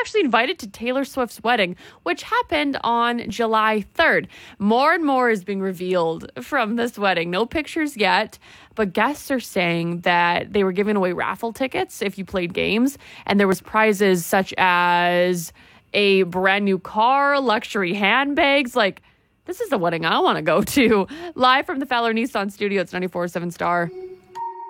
actually invited to Taylor Swift's wedding, which happened on July 3rd. More and more is being revealed from this wedding. No pictures yet, but guests are saying that they were giving away raffle tickets if you played games, and there was prizes such as a brand new car, luxury handbags. Like, this is the wedding I want to go to. Live from the Fowler Nissan studio, it's 94.7 Star.